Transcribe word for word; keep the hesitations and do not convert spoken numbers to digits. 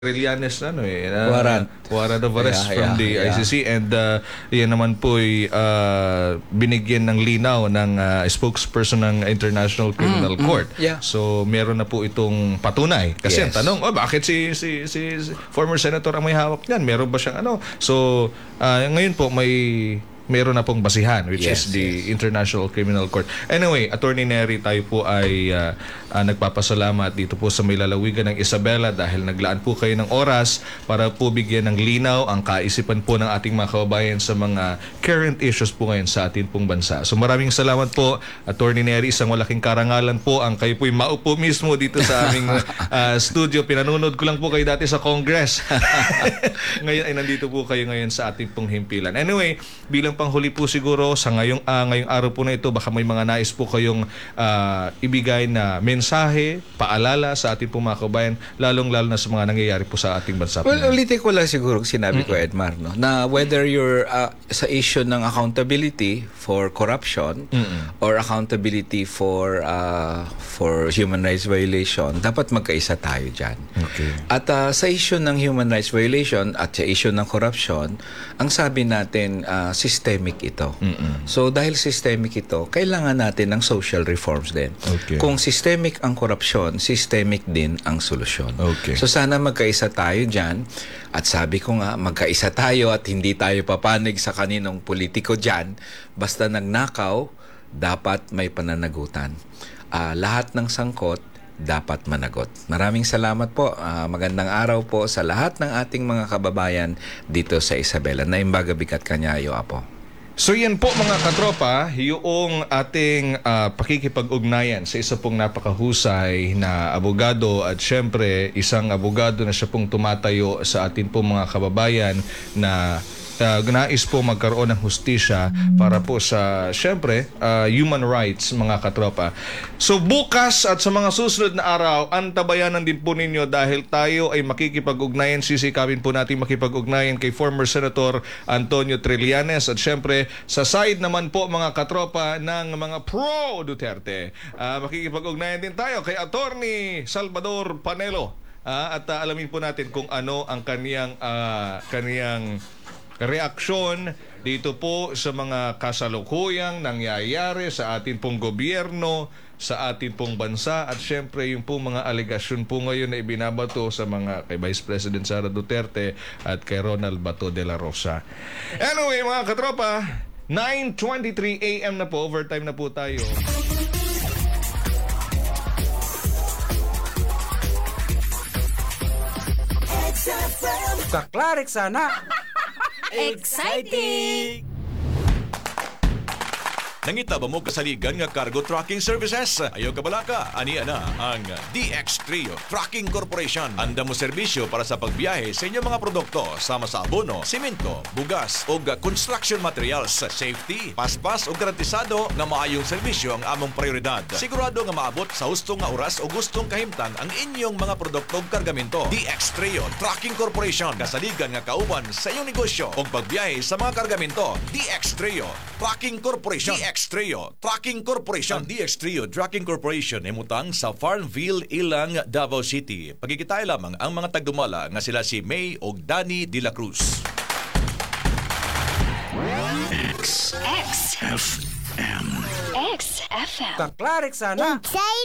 Trillanes na ano eh. Uh, Warrant. Warrant of arrest Yeah, from yeah, the yeah. I C C and uh, yan naman po ay uh, binigyan ng linaw ng uh, spokesperson ng International Criminal Mm, Court. mm, yeah. So meron na po itong patunay. Kasi ang Yes. tanong, oh, bakit si, si, si, si former senator ang may hawak niyan? Meron ba siyang ano? So uh, ngayon po may meron na pong basihan which Yes, is the yes. International Criminal Court. Anyway, Attorney Neri, tayo po ay uh, uh, nagpapasalamat dito po sa may lalawigan ng Isabela dahil naglaan po kayo ng oras para po bigyan ng linaw ang kaisipan po ng ating mga kababayan sa mga current issues po ngayon sa ating pong bansa. So maraming salamat po, Attorney Neri. Isang malaking karangalan po ang kayo po'y maupo mismo dito sa aming uh, studio. Pinanunod ko lang po kayo dati sa Congress. Ngayon ay nandito po kayo ngayon sa ating pong himpilan. Anyway, bilang panghuli po siguro sa ngayong uh, ngayong araw po na ito, baka may mga nais po kayong uh, ibigay na mensahe, paalala sa ating pong mga kabayan, lalong-lalo na sa mga nangyayari po sa ating bansa. Well, ulitin ko lang siguro sinabi ko, Edmar, no, na whether you're uh, sa issue ng accountability for corruption Mm-mm. or accountability for uh, for human rights violation, dapat magkaisa tayo dyan. Okay. At uh, sa issue ng human rights violation at sa issue ng corruption, ang sabi natin, uh, systemic ito. Mm-mm. So dahil systemic ito, kailangan natin ng social reforms din. Okay. Kung systemic ang korupsyon, systemic din ang solusyon. Okay. So sana magkaisa tayo dyan. At sabi ko nga, magkaisa tayo at hindi tayo papanig sa kaninong politiko dyan. Basta nagnakaw, dapat may pananagutan. Uh, lahat ng sangkot, dapat managot. Maraming salamat po. Uh, magandang araw po sa lahat ng ating mga kababayan dito sa Isabela. Naimbaga bigat kanyayo, Apo. So yan po mga katropa, yung ating uh, pakikipag-ugnayan sa isa pong napakahusay na abogado at syempre isang abogado na siya pong tumatayo sa atin pong mga kababayan na Uh, nais po magkaroon ng hustisya para po sa, syempre, uh, human rights, mga katropa. So bukas at sa mga susunod na araw, antabayanan din po ninyo dahil tayo ay makikipag-ugnayan, sisikapin po natin makipag-ugnayan kay former Senator Antonio Trillanes at syempre, sa side naman po, mga katropa, ng mga pro-Duterte. Uh, makikipag-ugnayan din tayo kay Attorney Salvador Panelo. Uh, at uh, alamin po natin kung ano ang kaniyang, uh, kaniyang reaksyon dito po sa mga kasalukuyang nangyayari sa atin pong gobyerno, sa atin pong bansa at syempre yung pong mga alegasyon po ngayon na ibinabato sa mga kay Vice President Sara Duterte at kay Ronald Bato de la Rosa. Anyway mga katropa, nine twenty-three a m na po, overtime na po tayo. Kaklarik sana. Exciting! Nangita ba mo kasaligan nga cargo trucking services? Ayaw ka balaka? Ani ana ang D X Trio Trucking Corporation. Anda mo serbisyo para sa pagbiyahe sa inyong mga produkto sama sa abono, simento, bugas o construction materials, safety, paspas o garantisado nga maayong serbisyo ang among prioridad. Sigurado nga maabot sa hustong nga oras o gustong kahimtang ang inyong mga produkto o kargamento. D X Trio Trucking Corporation. Kasaligan nga kauban sa iyong negosyo o pagbiyahe sa mga kargamento. D X Trio Trucking Corporation. D X Trio Trucking Corporation. Ang D X Trio Trucking Corporation ay mutang sa Farmville, Ilang, Davao City. Pagkikitay lamang ang mga tagdumala nga sila si May o Danny de la Cruz. X. F M. X F M. Kaklarik sana.